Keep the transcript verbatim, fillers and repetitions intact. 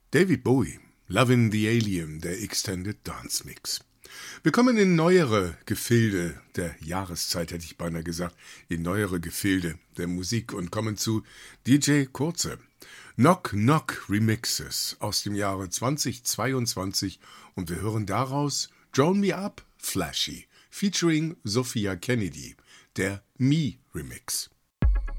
David Bowie, Lovin' the Alien, der Extended Dance Mix. Wir kommen in neuere Gefilde der Jahreszeit, hätte ich beinahe gesagt, in neuere Gefilde der Musik und kommen zu D J Kurze. Knock Knock Remixes aus dem Jahre zweitausendzweiundzwanzig und wir hören daraus Drown Me Up, Flashy, featuring Sophia Kennedy, der Me Remix.